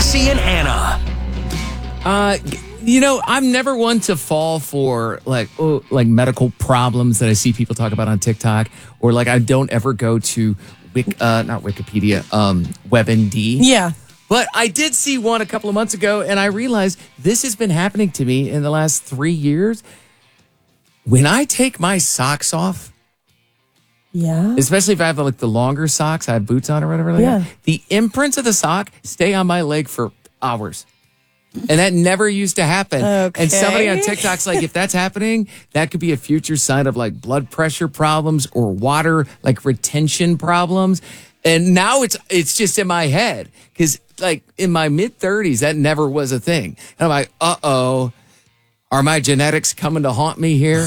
Jesse and Anna. I'm never one to fall for like medical problems that I see people talk about on TikTok, or like I don't ever go to not Wikipedia, WebMD. Yeah. But I did see one a couple of months ago, and I realized this has been happening to me in the last 3 years. When I take my socks off, Yeah. especially if I have like the longer socks, I have boots on or whatever, like that, the imprints of the sock stay on my leg for hours. And that never used to happen. Okay. And somebody on TikTok's like, if that's happening, that could be a future sign of like blood pressure problems or water like retention problems. And now it's just in my head because like in my mid 30s, that never was a thing. And I'm like, uh-oh, are my genetics coming to haunt me here?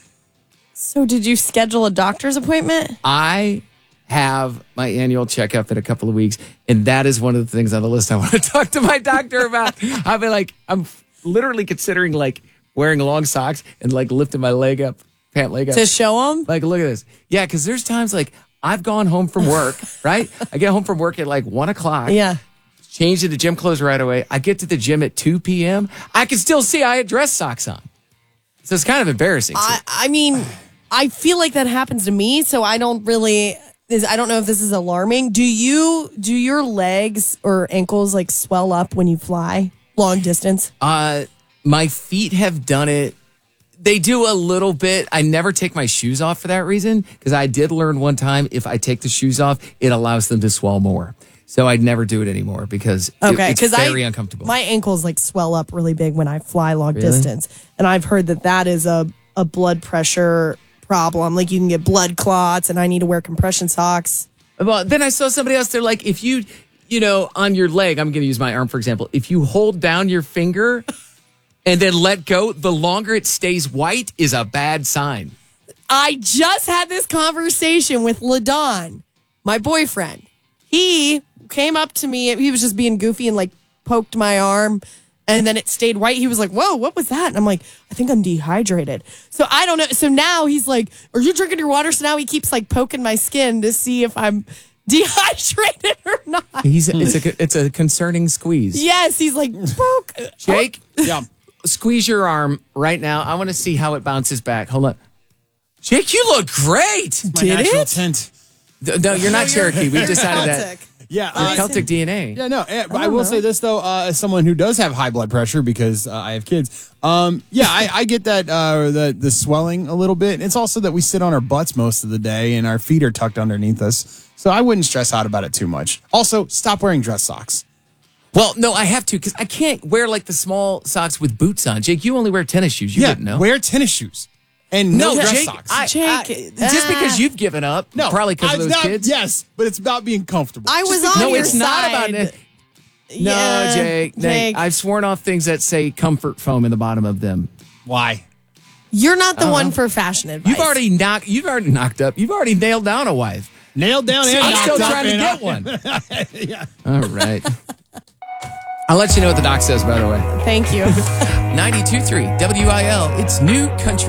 So did you schedule a doctor's appointment? I have my annual checkup in a couple of weeks, and that is one of the things on the list I want to talk to my doctor about. I'm literally considering like wearing long socks and like lifting my leg up, pant leg up. To show them? Like, look at this. Yeah, because there's times like I've gone home from work, right? I get home from work at like 1 o'clock. Yeah. Change into gym clothes right away. I get to the gym at 2 p.m. I can still see I had dress socks on. So it's kind of embarrassing. I mean, I feel like that happens to me, so I don't know if this is alarming. Do your legs or ankles like swell up when you fly long distance? My feet have done it. They do a little bit. I never take my shoes off for that reason because I did learn one time if I take the shoes off, it allows them to swell more. So I'd never do it anymore because it's very uncomfortable. My ankles like swell up really big when I fly long distance. And I've heard that is a blood pressure problem. Like you can get blood clots and I need to wear compression socks. Well, then I saw somebody else. They're like, if you on your leg, I'm going to use my arm, for example. If you hold down your finger and then let go, the longer it stays white is a bad sign. I just had this conversation with LaDon, my boyfriend. He came up to me. He was just being goofy and like poked my arm. And then it stayed white. He was like, whoa, what was that? And I'm like, I think I'm dehydrated. So I don't know. So now he's like, are you drinking your water? So now he keeps like poking my skin to see if I'm dehydrated or not. It's a concerning squeeze. Yes, he's like, poke. Jake, squeeze your arm right now. I want to see how it bounces back. Hold on. Jake, you look great. My natural tint. No, you're not Cherokee. We decided that. Yeah, You're Celtic DNA. Yeah, no. I will say this though, as someone who does have high blood pressure because I have kids. I get that the swelling a little bit. It's also that we sit on our butts most of the day and our feet are tucked underneath us, so I wouldn't stress out about it too much. Also, stop wearing dress socks. Well, no, I have to because I can't wear like the small socks with boots on. Jake, you only wear tennis shoes. You wouldn't know. Wear tennis shoes. And no dress Jake, socks. Just because you've given up, probably because of those kids. Yes, but it's about being comfortable. I was on your it's side. not about it. No, Jake. I've sworn off things that say comfort foam in the bottom of them. Why? You're not the one for fashion advice. You've already knocked up. You've already nailed down a wife. Nailed down and I'm knocked still up trying to and get one. Yeah. All right. I'll let you know what the doc says, by the way. Thank you. 92.3 WIL. It's New Country